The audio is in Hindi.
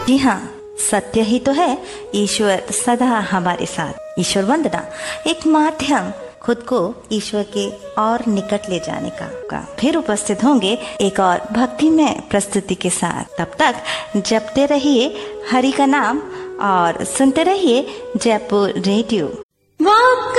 जी हाँ, सत्य ही तो है, ईश्वर सदा हमारे साथ। ईश्वर वंदना एक माध्यम खुद को ईश्वर के और निकट ले जाने का। फिर उपस्थित होंगे एक और भक्तिमय प्रस्तुति के साथ। तब तक जपते रहिए हरि का नाम और सुनते रहिए जयपुर रेडियो।